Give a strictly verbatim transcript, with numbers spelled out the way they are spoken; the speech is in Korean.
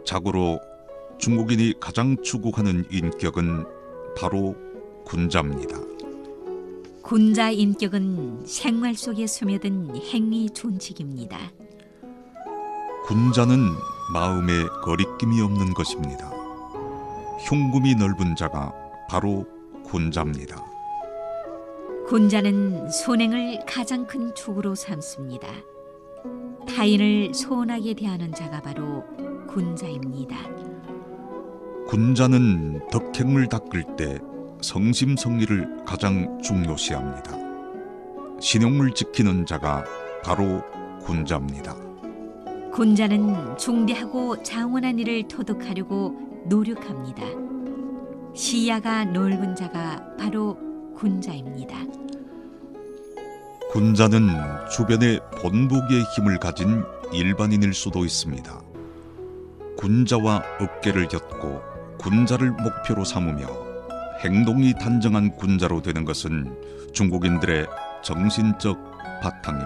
자고로 중국인이 가장 추구하는 인격은 바로 군자입니다. 군자 인격은 생활 속에 스며든 행위 존칙입니다. 군자는 마음에 거리낌이 없는 것입니다. 흉금이 넓은 자가 바로 군자입니다. 군자는 선행을 가장 큰 축으로 삼습니다. 타인을 소원하게 대하는 자가 바로 군자입니다. 군자는 덕행을 닦을 때 성심성의를 가장 중요시합니다. 신용을 지키는 자가 바로 군자입니다. 군자는 중대하고 장원한 일을 토득하려고 노력합니다. 시야가 넓은 자가 바로 군자입니다. 군자는 주변에 본보기의 힘을 가진 일반인일 수도 있습니다. 군자와 어깨를 엮고 군자를 목표로 삼으며 행동이 단정한 군자로 되는 것은 중국인들의 정신적 바탕입니다.